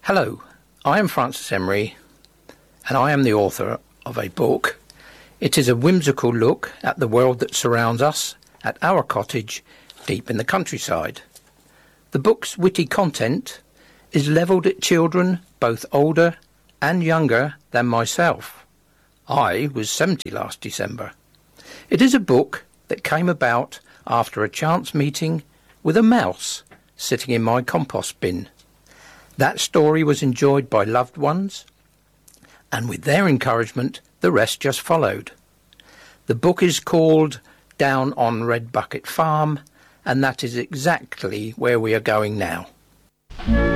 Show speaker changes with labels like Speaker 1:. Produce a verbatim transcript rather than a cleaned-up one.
Speaker 1: Hello, I am Francis Emery, and I am the author of a book. It is a whimsical look at the world that surrounds us at our cottage deep in the countryside. The book's witty content is levelled at children both older and younger than myself. I was seventy last December. It is a book that came about after a chance meeting with a mouse sitting in my compost bin. That story was enjoyed by loved ones, and with their encouragement, the rest just followed. The book is called Down on Red Bucket Farm, and that is exactly where we are going now.